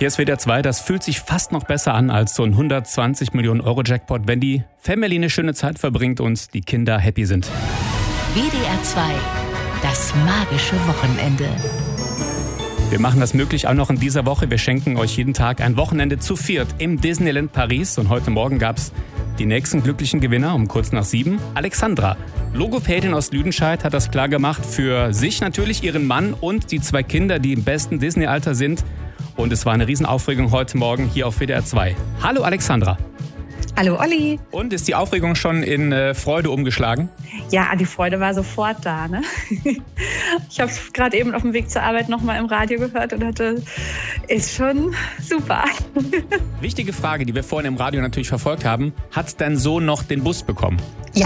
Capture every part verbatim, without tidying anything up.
Hier ist W D R zwei, das fühlt sich fast noch besser an als so ein hundertzwanzig Millionen Euro Jackpot, wenn die Family eine schöne Zeit verbringt und die Kinder happy sind. W D R zwei, das magische Wochenende. Wir machen das möglich auch noch in dieser Woche. Wir schenken euch jeden Tag ein Wochenende zu viert im Disneyland Paris. Und heute Morgen gab es die nächsten glücklichen Gewinner um kurz nach sieben. Alexandra, Logopädin aus Lüdenscheid, hat das klar gemacht. Für sich natürlich, ihren Mann und die zwei Kinder, die im besten Disney-Alter sind. Und es war eine Riesenaufregung heute Morgen hier auf W D R zwei. Hallo Alexandra. Hallo Olli. Und ist die Aufregung schon in äh, Freude umgeschlagen? Ja, die Freude war sofort da. Ne? Ich habe es gerade eben auf dem Weg zur Arbeit nochmal im Radio gehört und hatte, ist schon super. Wichtige Frage, die wir vorhin im Radio natürlich verfolgt haben. Hat dein Sohn noch den Bus bekommen? Ja.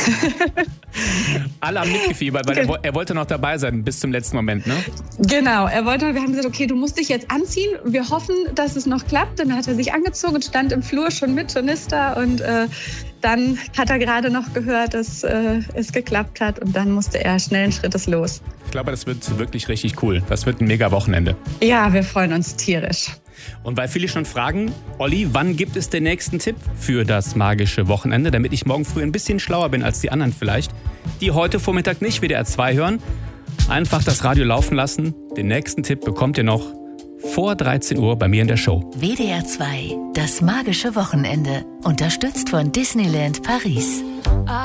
Alle haben mitgefiebert, weil er, er wollte noch dabei sein bis zum letzten Moment, ne? Genau, er wollte, wir haben gesagt, okay, du musst dich jetzt anziehen. Wir hoffen, dass es noch klappt. Dann hat er sich angezogen und stand im Flur schon mit Tornister und äh, dann hat er gerade noch gehört, dass äh, es geklappt hat und dann musste er schnellen Schrittes los. Ich glaube, das wird wirklich richtig cool. Das wird ein mega Wochenende. Ja, wir freuen uns tierisch. Und weil viele schon fragen, Olli, wann gibt es den nächsten Tipp für das magische Wochenende, damit ich morgen früh ein bisschen schlauer bin als die anderen vielleicht, die heute Vormittag nicht W D R zwei hören, einfach das Radio laufen lassen. Den nächsten Tipp bekommt ihr noch vor dreizehn Uhr bei mir in der Show. W D R zwei, das magische Wochenende, unterstützt von Disneyland Paris.